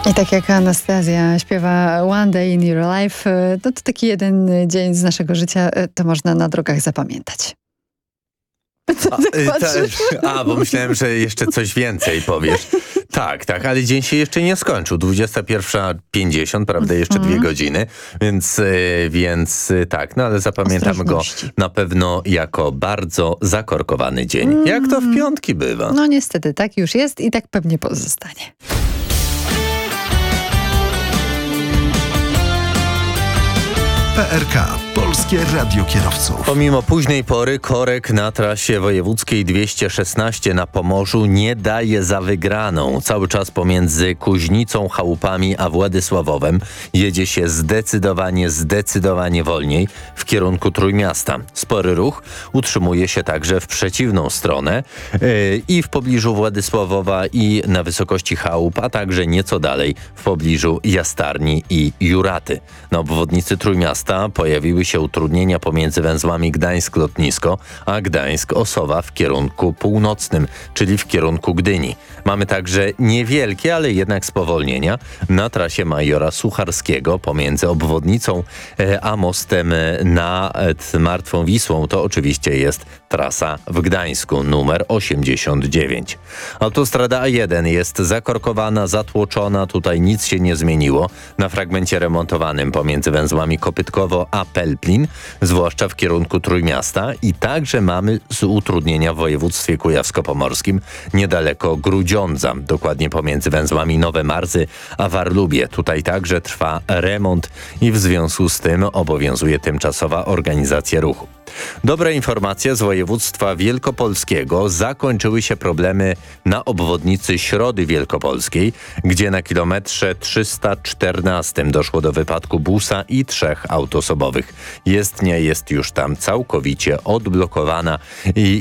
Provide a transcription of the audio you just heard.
I tak jak Anastazja śpiewa One Day in Your Life, no to taki jeden dzień z naszego życia to można na drogach zapamiętać. Bo myślałem, że jeszcze coś więcej powiesz. Tak, ale dzień się jeszcze nie skończył. 21:50, prawda, jeszcze 2 godziny, więc tak, no ale zapamiętamy go na pewno jako bardzo zakorkowany dzień. Jak to w piątki bywa. No niestety, tak już jest i tak pewnie pozostanie. PRK, Polskie Radio Kierowców. Pomimo późnej pory korek na trasie wojewódzkiej 216 na Pomorzu nie daje za wygraną. Cały czas pomiędzy Kuźnicą, Chałupami a Władysławowem jedzie się zdecydowanie wolniej w kierunku Trójmiasta. Spory ruch utrzymuje się także w przeciwną stronę i w pobliżu Władysławowa i na wysokości Chałup, a także nieco dalej w pobliżu Jastarni i Juraty. Na obwodnicy Trójmiasta pojawiły się utrudnienia pomiędzy węzłami Gdańsk-Lotnisko, a Gdańsk-Osowa w kierunku północnym, czyli w kierunku Gdyni. Mamy także niewielkie, ale jednak spowolnienia na trasie Majora Sucharskiego pomiędzy obwodnicą a mostem nad Martwą Wisłą. To oczywiście jest trasa w Gdańsku, numer 89. Autostrada A1 jest zakorkowana, zatłoczona. Tutaj nic się nie zmieniło. Na fragmencie remontowanym pomiędzy węzłami Kopytkowo a Pelplin, zwłaszcza w kierunku Trójmiasta, i także mamy utrudnienia w województwie kujawsko-pomorskim niedaleko Grudziądza, dokładnie pomiędzy węzłami Nowe Marzy a Warlubie. Tutaj także trwa remont i w związku z tym obowiązuje tymczasowa organizacja ruchu. Dobre informacje z województwa wielkopolskiego. Zakończyły się problemy na obwodnicy Środy Wielkopolskiej, gdzie na kilometrze 314 doszło do wypadku busa i 3 aut osobowych. Jezdnia jest już tam całkowicie odblokowana i